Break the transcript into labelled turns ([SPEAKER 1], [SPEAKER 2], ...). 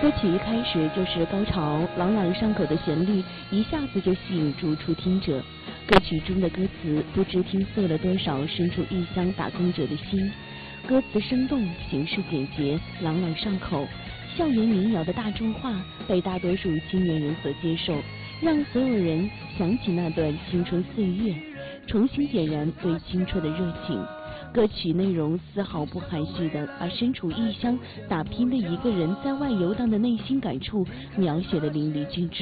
[SPEAKER 1] 歌曲一开始就是高潮，朗朗上口的旋律一下子就吸引住初听者。歌曲中的歌词不知听碎了多少身处异乡打工者的心，歌词生动，形式简洁，朗朗上口。校园民谣的大众化被大多数青年人所接受，让所有人想起那段青春岁月，重新点燃对青春的热情。歌曲内容丝毫不含蓄地把身处异乡打拼的一个人在外游荡的内心感触描写得淋漓尽致。